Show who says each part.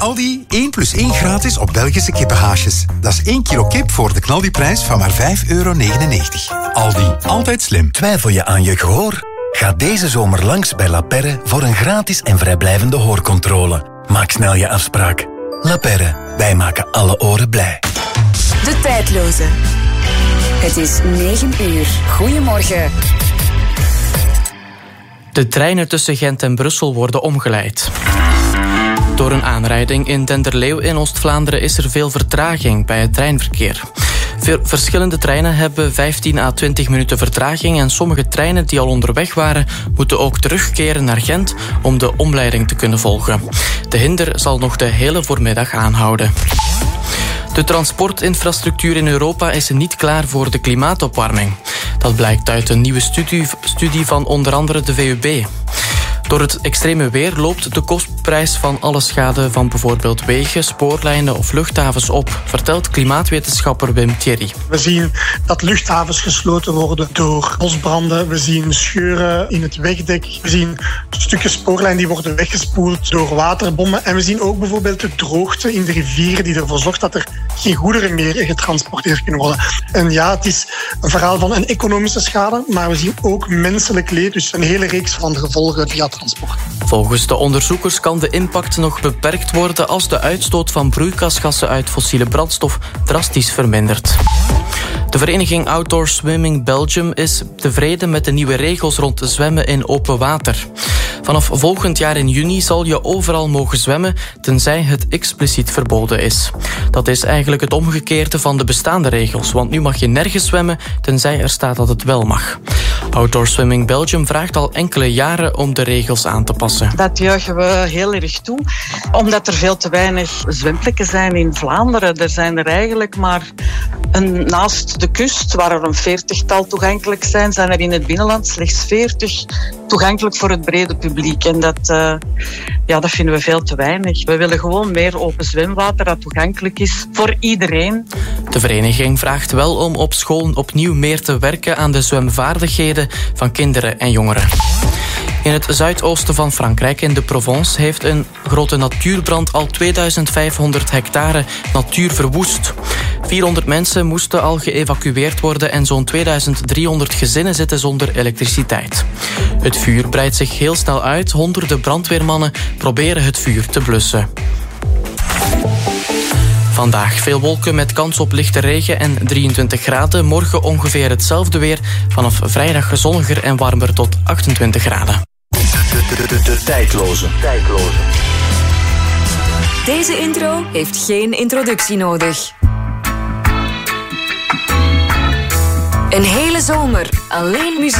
Speaker 1: Aldi 1 + 1 gratis op Belgische kippenhaasjes. Dat is 1 kilo kip voor de knaldiprijs van maar €5,99. Aldi, altijd slim.
Speaker 2: Twijfel je aan je gehoor? Ga deze zomer langs bij La Perre voor een gratis en vrijblijvende hoorcontrole. Maak snel je afspraak. La Perre, wij maken alle oren blij.
Speaker 3: De tijdloze. Het is 9 uur. Goedemorgen.
Speaker 4: De treinen tussen Gent en Brussel worden omgeleid. Door een aanrijding in Denderleeuw in Oost-Vlaanderen is er veel vertraging bij het treinverkeer. Verschillende treinen hebben 15 à 20 minuten vertraging en sommige treinen die al onderweg waren moeten ook terugkeren naar Gent om de omleiding te kunnen volgen. De hinder zal nog de hele voormiddag aanhouden. De transportinfrastructuur in Europa is niet klaar voor de klimaatopwarming. Dat blijkt uit een nieuwe studie van onder andere de VUB. Door het extreme weer loopt de kostprijs van alle schade van bijvoorbeeld wegen, spoorlijnen of luchthavens op, vertelt klimaatwetenschapper Wim Thierry.
Speaker 5: We zien dat luchthavens gesloten worden door bosbranden. We zien scheuren in het wegdek. We zien stukken spoorlijn die worden weggespoeld door waterbommen. En we zien ook bijvoorbeeld de droogte in de rivieren die ervoor zorgt dat er geen goederen meer getransporteerd kunnen worden. En ja, het is een verhaal van een economische schade, maar we zien ook menselijk leed. Dus een hele reeks van gevolgen via transport.
Speaker 4: Volgens de onderzoekers kan de impact nog beperkt worden als de uitstoot van broeikasgassen uit fossiele brandstof drastisch vermindert. De vereniging Outdoor Swimming Belgium is tevreden met de nieuwe regels rond zwemmen in open water. Vanaf volgend jaar in juni zal je overal mogen zwemmen, tenzij het expliciet verboden is. Dat is eigenlijk het omgekeerde van de bestaande regels, want nu mag je nergens zwemmen, tenzij er staat dat het wel mag. Outdoor Swimming Belgium vraagt al enkele jaren om de regels aan te passen.
Speaker 6: Dat juichen we heel erg toe, omdat er veel te weinig zwemplekken zijn in Vlaanderen. Er zijn er eigenlijk maar naast de kust, waar er een 40-tal toegankelijk zijn er in het binnenland slechts 40 toegankelijk voor het brede publiek. En dat vinden we veel te weinig. We willen gewoon meer open zwemwater dat toegankelijk is voor iedereen.
Speaker 4: De vereniging vraagt wel om op school opnieuw meer te werken aan de zwemvaardigheden van kinderen en jongeren. In het zuidoosten van Frankrijk, in de Provence, heeft een grote natuurbrand al 2500 hectare natuur verwoest. 400 mensen moesten al geëvacueerd worden en zo'n 2300 gezinnen zitten zonder elektriciteit. Het vuur breidt zich heel snel uit. Honderden brandweermannen proberen het vuur te blussen. Vandaag veel wolken met kans op lichte regen en 23 graden. Morgen ongeveer hetzelfde weer. Vanaf vrijdag zonniger en warmer tot 28 graden.
Speaker 2: De tijdloze.
Speaker 3: Deze intro heeft geen introductie nodig. Een hele zomer alleen muziek.